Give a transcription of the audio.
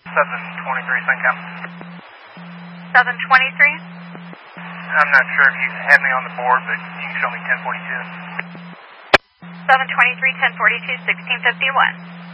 723, Suncap. 723? I'm not sure if you had me on the board, but you can show me 1042. 723, 1042, 1651.